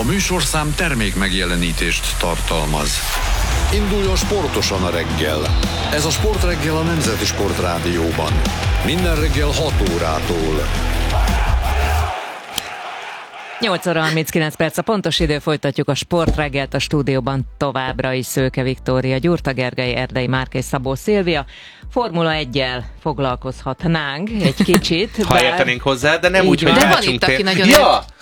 A műsorszám termék megjelenítést tartalmaz. Induljon sportosan a reggel. Ez a Sportreggel a Nemzeti Sportrádióban. Minden reggel 6 órától. 8 óra 39 perc a pontos idő, folytatjuk a Sportreggelt, a stúdióban továbbra is Szőke Viktória, Gyurta Gergely, Erdei Márk és Szabó Szilvia. Formula 1-jel foglalkozhatnánk egy kicsit. Ha értenénk hozzá, de nem úgy, hogy de van itt, aki nagyon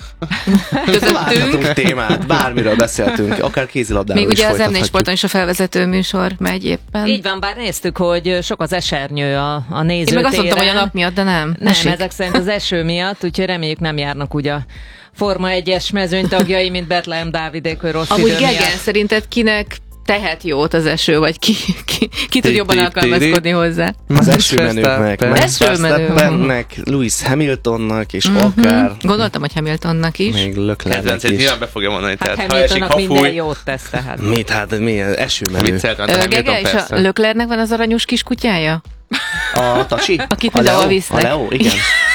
Válthatunk témát, bármiről beszéltünk, akár kézilabdáról még is ugye az folytathatjuk. M4 Sporton is a felvezető műsor megy éppen. Így van, bár néztük, hogy sok az esernyő a nézőtéren. Én meg azt mondtam, hogy a nap miatt, de nem. Nem, ezek szerint az eső miatt, úgyhogy reméljük nem járnak úgy a Forma 1-es mezőny tagjai, mint Betlehem Dávidék, hogy rossz amúgy idő miatt. Gegen, szerinted kinek tehet jót az eső, vagy ki tud jobban alkalmazkodni hozzá? Az esőmenőknek, Esőmenőknek, Lewis Hamiltonnak, és akár gondoltam, hogy Hamiltonnak is. még Leclercnek Kedvencét is. nyilván be fogja mondani. Hát Tehát, ha esik, Hamiltonnak ha minden fúj, jót tesz tehát. Mit? Hát milyen esőmenő? Gege, és a Leclercnek van az aranyos kis kutyája? A Tasi? Akit A mindenhol Leo? visznek. A Leo? Igen.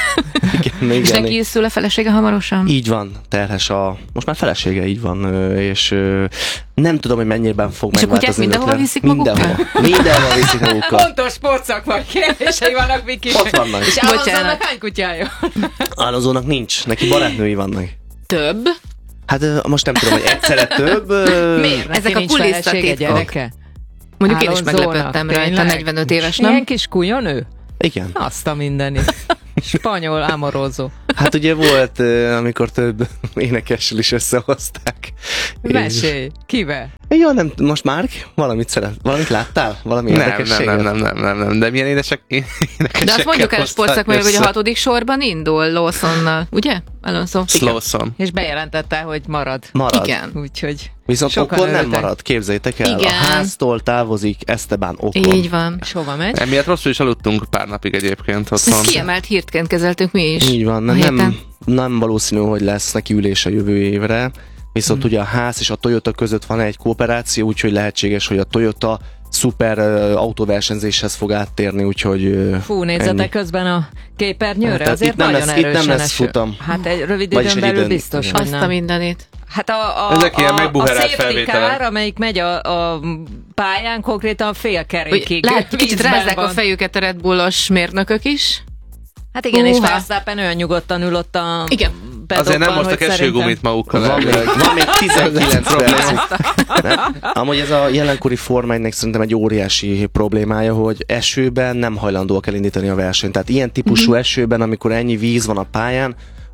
Igen, És igen. neki is szül a felesége hamarosan? Így van, terhes most már felesége, így van, és nem tudom, hogy mennyiben fog És a kutyák megváltozni. mindenhova viszik magukkal? Mindenhova viszik magukkal. Pontos sportszakmai kérdései vannak, Viki. Ott vannak. És Bocsánat. Alonsonak hány kutyája? Alonsonak nincs, neki barátnői vannak. Több? Hát most nem tudom, hogy egyszerre több. Miért? Neki Ezek a nincs felesége, kulisszatitkok. gyereke? Mondjuk én is Alonsonak, meglepődtem rajta, tényleg? 45 éves, nem? Ilyen kis kujonő? Igen. Azt a mindenit. Spanyol amorozó. Hát ugye volt, amikor több énekessel is összehozták. Mesélj, kivel? Ja, nem, most Márk, valamit láttál? Valami érdekességet? Nem, de milyen énekesekkel De azt mondjuk el a sportszakmai, hogy a 6. sorban indul Lawsonnal, ugye? Alonso. Lawson. És bejelentette, hogy marad. Marad. Igen. Úgyhogy Viszont sokan akkor nem örültek. marad, képzeljétek el. Igen. A háztól távozik Esteban Ocon. Így van. És hova megy? Emiatt rosszul is aludtunk pár napig egyébként Ezt otthon. kiemelt hírtként kezeltünk mi is. Így van, a héten. nem valószínű, hogy lesz neki ülése jövő évre, viszont ugye a ház és a Toyota között van egy kooperáció, úgyhogy lehetséges, hogy a Toyota szuper autóversenyzéshez fog áttérni, úgyhogy Fú, nézzetek ennyi. közben a képernyőre, Tehát azért itt nem nagyon lesz- itt nem erősen lesz eső. futam. Hát egy rövid Vagyis időn egy belül időn- biztos, igen. hogy Azt a nem. mindenit. Hát Ezek ilyen a megbuherált safety felvételek. car, amelyik megy a pályán, konkrétan félkerékig. Lehet, kicsit vízben rázzák a van. fejüket a Red Bullos mérnökök is. Hát igen, és Húha. Verstappen olyan nyugodtan ül ott a Igen. Azért nem pedokban, mostak hogy esőgumit magukkal. van még 19 percig. Amúgy ez a jelenkori Forma 1-nek szerintem egy óriási problémája, hogy esőben nem hajlandóak elindítani a versenyt. Tehát ilyen típusú esőben, amikor ennyi víz van a pályán,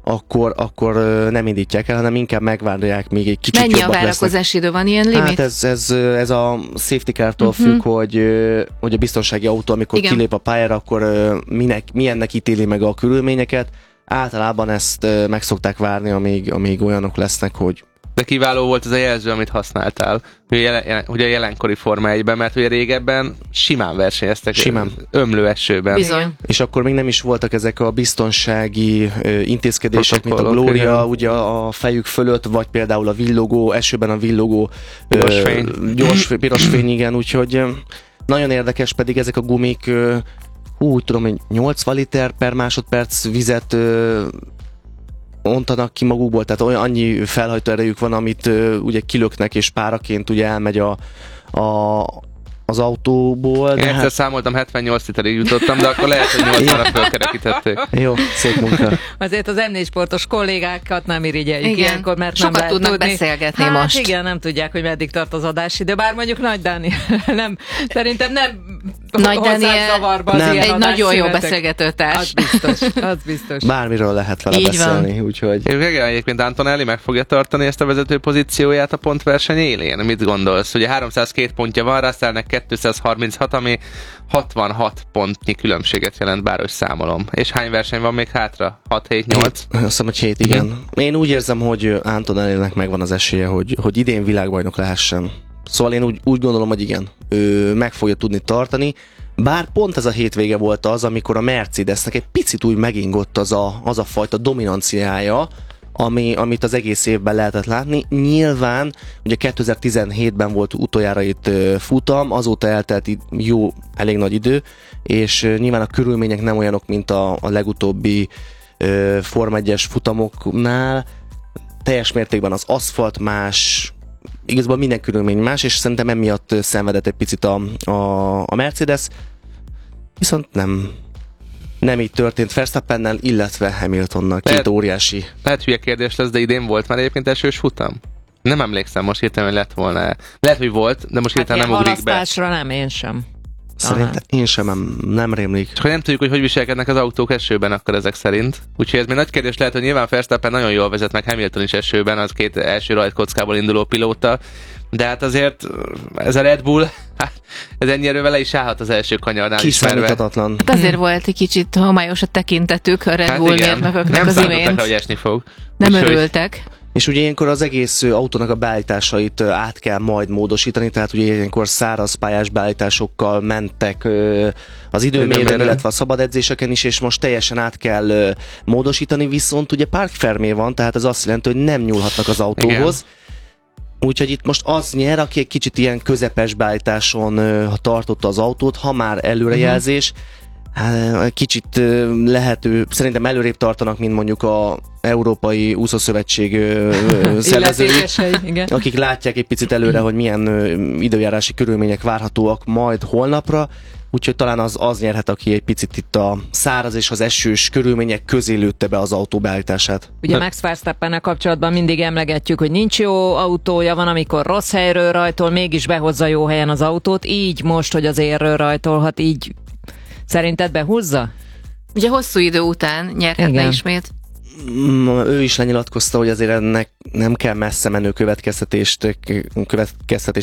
akkor nem indítják el, hanem inkább megvárják, még egy kicsit Mennyi a jobbak lesznek. várakozási idő? Van ilyen limit? Hát ez a safety car-tól függ, hogy a biztonsági autó, amikor Igen. kilép a pályára, akkor milyennek ítéli meg a körülményeket. Általában ezt meg szokták várni, amíg olyanok lesznek, hogy De kiváló volt az a jelző, amit használtál, ugye a jelenkori Forma 1-ben, mert ugye régebben simán versenyeztek. Simán. Ömlő esőben. Bizony. és akkor még nem is voltak ezek a biztonsági intézkedések, mint a Protokollok, Gloria, igen. ugye a fejük fölött, vagy például a villogó, esőben a villogó Piros fény. piros fény, igen, úgyhogy nagyon érdekes, pedig ezek a gumik úgy tudom, hogy 80 liter per másodperc vizet ontanak ki magukból, tehát olyan annyi felhajtó erejük van, amit ugye kilöknek, és páraként ugye elmegy az autóból. Én De egyszer számoltam, 78 literig jutottam, de akkor lehet, hogy 80-ra fölkerekítették. jó, szép munka. Azért az M4 sportos kollégákat nem irigyeljük Igen. ilyenkor, mert Sokat nem lehet tudnak tudni. beszélgetni Hát most. igen, nem tudják, hogy meddig tart az adásidő, bár mondjuk Nagy Dáni nem, szerintem nem Nagy hozzák Dániel zavarba az nem. ilyen Egy nagyon jó adásszünetek. beszélgetőtárs. Az biztos, az biztos. Bármiről lehet vele Így van. beszélni, úgyhogy Igen, egyébként Antonelli meg fogja tartani ezt a vezető pozícióját a pontverseny élén. Mit gondolsz? Ugye 302 pontja van, Russellnek 236, ami 66 pontnyi különbséget jelent, bár hogy számolom. És hány verseny van még hátra? 6-7-8? azt hiszem, hogy 7, igen. Én úgy érzem, hogy Antonellinek megvan az esélye, hogy idén világbajnok lehessen. Szóval én úgy gondolom, hogy igen, ő meg fogja tudni tartani, bár pont ez a hétvége volt az, amikor a Mercedesnek egy picit úgy megingott az a fajta dominanciája, amit az egész évben lehetett látni. Nyilván, ugye 2017-ben volt utoljára itt futam, azóta eltelt elég nagy idő, és nyilván a körülmények nem olyanok, mint a legutóbbi Forma 1-es futamoknál. teljes mértékben az aszfalt más, igazából minden körülmény más, és szerintem emiatt szenvedett egy picit a Mercedes, viszont nem így történt Verstappennel, illetve Hamiltonnal. Két óriási. Lehet hülye kérdés lesz, de idén volt már egyébként esős futam? Nem emlékszem most hirtelen, hogy lett volna. Lehet, hogy volt, de most hirtelen nem ugrik be. Halasztásra nem, én sem. Szerintem én sem, nem rémlik. És akkor nem tudjuk, hogy viselkednek az autók esőben akkor ezek szerint. Úgyhogy ez még nagy kérdés lehet, hogy nyilván Verstappen nagyon jól vezet, meg Hamilton is esőben, az két első rajtkockából induló pilóta. De hát azért ez a Red Bull, ez ennyi erővel le is állhat az első kanyarnál ismerve. Kiszámíthatatlan. Hát azért volt egy kicsit homályos a tekintetük a Red Bull mérnököknek az imént. Nem hogy esni fog. Nem örültek. És ugye ilyenkor az egész autónak a beállításait át kell majd módosítani, tehát ugye ilyenkor száraz pályás beállításokkal mentek az időmérőn, illetve a szabad edzéseken is, és most teljesen át kell módosítani, viszont ugye park fermé van, tehát ez azt jelenti, hogy nem nyúlhatnak az autóhoz. Úgyhogy itt most az nyer, aki egy kicsit ilyen közepes beállításon tartotta az autót, ha már előrejelzés, kicsit lehető, szerintem előrébb tartanak, mint mondjuk a Európai Úszószövetség szervezői, akik látják egy picit előre, hogy milyen időjárási körülmények várhatóak majd holnapra, úgyhogy talán az nyerhet, aki egy picit itt a száraz és az esős körülmények közé lőtte be az autó beállítását. Ugye Max Verstappennel kapcsolatban mindig emlegetjük, hogy nincs jó autója, van, amikor rossz helyről rajtol, mégis behozza jó helyen az autót, így most, hogy az érről rajtolhat, így szerinted behúzza? Ugye hosszú idő után nyerhetne ismét. Ő is lenyilatkozta, hogy azért ennek nem kell messze menő következtetés